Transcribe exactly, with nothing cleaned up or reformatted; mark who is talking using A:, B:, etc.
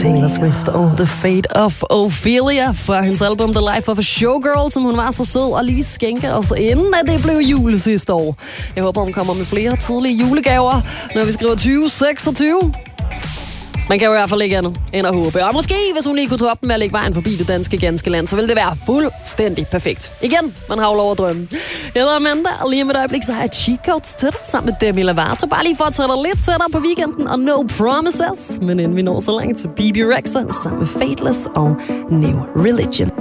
A: Taylor Swift og The Fate of Ophelia fra hendes album The Life of a Showgirl, som hun var så sød og lige skænke os, inden at det blev jul sidste år. Jeg håber, hun kommer med flere tidlige julegaver, når vi skriver tyve seksogtyve. Man kan jo i hvert fald ikke andet end at håbe. Og måske, hvis hun lige kunne toppe med at lægge vejen forbi det danske ganske land, så ville det være fuldstændig perfekt. Igen, man har jo lov at drømme. Jeg hedder Amanda, og lige om et øjeblik, så har jeg cheat codes til dig sammen med Demi Lovato. Bare lige for at tage dig lidt tættere på weekenden og no promises. Men inden vi når så langt til B B Rexha sammen med Fateless og New Religion.